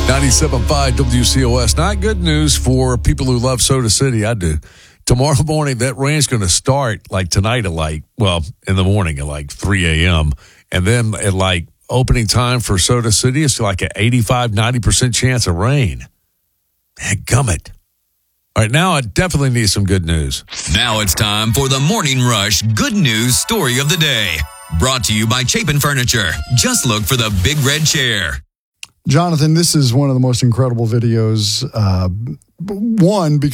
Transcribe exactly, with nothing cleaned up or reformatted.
ninety-seven point five W C O S. Not good news for people who love Soda City. I do. Tomorrow morning, that rain's going to start like tonight at like, well, in the morning at like three a.m. And then at like opening time for Soda City, it's like an eighty-five, ninety percent chance of rain. Man, gummit. All right, now I definitely need some good news. Now it's time for the Morning Rush Good News Story of the Day. Brought to you by Chapin Furniture. Just look for the big red chair. Jonathan, this is one of the most incredible videos. Uh, one, because